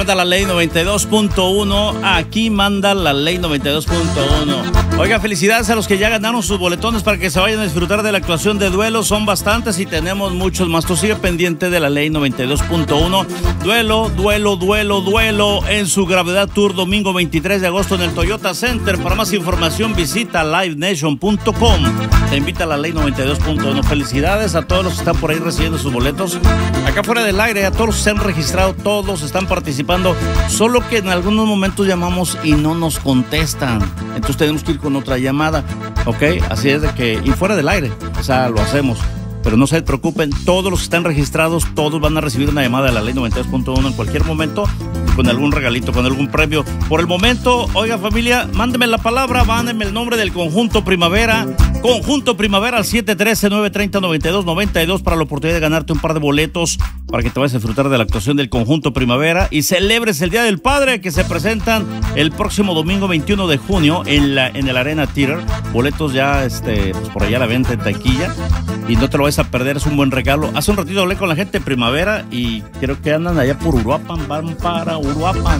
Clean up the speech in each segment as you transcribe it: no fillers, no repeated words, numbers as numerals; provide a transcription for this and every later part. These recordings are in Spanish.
manda la ley 92.1. Aquí manda la ley 92.1. Oiga, felicidades a los que ya ganaron sus boletones para que se vayan a disfrutar de la actuación de Duelo. Son bastantes y tenemos muchos más. Tú sigue pendiente de la ley 92.1. Duelo en su Gravedad Tour domingo 23 de agosto en el Toyota Center. Para más información visita livenation.com. Te invita a la ley 92.1. Felicidades a todos los que están por ahí recibiendo sus boletos. Acá fuera del aire, a todos los que se han registrado, todos están participando. Solo que en algunos momentos llamamos y no nos contestan. Entonces tenemos que ir con otra llamada, ¿ok? Así es de que, y fuera del aire, o sea, lo hacemos. Pero no se preocupen, todos los que están registrados, todos van a recibir una llamada de la ley 92.1 en cualquier momento, con algún regalito, con algún premio. Por el momento, oiga familia, mándeme la palabra, mándenme el nombre del Conjunto Primavera. Conjunto Primavera al 713-930-9292 para la oportunidad de ganarte un par de boletos para que te vayas a disfrutar de la actuación del Conjunto Primavera y celebres el Día del Padre, que se presentan el próximo domingo 21 de junio en el Arena Theater. Boletos ya pues por allá a la venta en taquilla y no te lo vas a perder, es un buen regalo. Hace un ratito hablé con la gente de Primavera y creo que andan allá por Uruapan, van para Uruapan.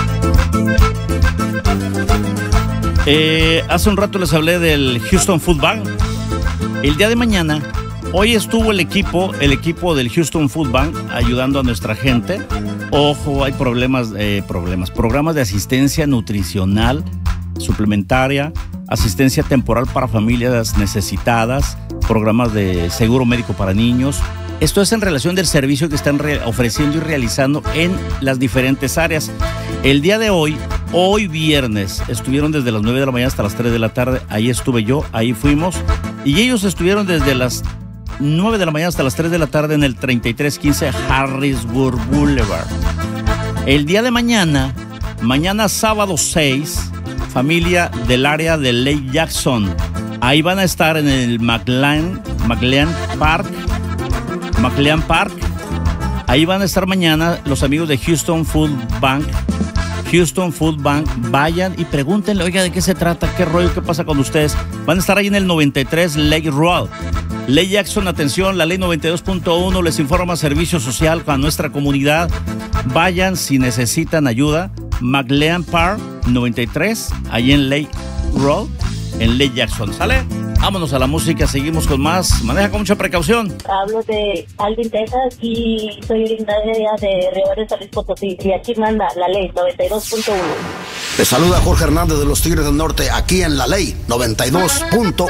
Hace un rato les hablé del Houston Food Bank. El día de mañana, hoy estuvo el equipo del Houston Food Bank ayudando a nuestra gente. Ojo, hay programas de asistencia nutricional, suplementaria, asistencia temporal para familias necesitadas, programas de seguro médico para niños. Esto es en relación del servicio que están ofreciendo y realizando en las diferentes áreas. El día de hoy viernes, estuvieron desde las 9 de la mañana hasta las 3 de la tarde. Ahí estuve yo, ahí fuimos. Y ellos estuvieron desde las 9 de la mañana hasta las 3 de la tarde en el 3315 Harrisburg Boulevard. El día de mañana sábado 6, familia del área de Lake Jackson. Ahí van a estar en el McLean Park. Ahí van a estar mañana los amigos de Houston Food Bank. Vayan y pregúntenle, oiga, ¿de qué se trata? ¿Qué rollo? ¿Qué pasa con ustedes? Van a estar ahí en el 93 Lake Road. Lake Jackson, atención, la ley 92.1 les informa servicio social a nuestra comunidad. Vayan si necesitan ayuda. McLean Park 93, ahí en Lake Road, en Lake Jackson. ¿Sale? Vámonos a la música, seguimos con más. Maneja con mucha precaución. Hablo de Alvin, Texas, y soy originaria de Río Verde, San Luis Potosí. Y aquí manda la ley 92.1. Te saluda Jorge Hernández de los Tigres del Norte, aquí en la ley 92.1.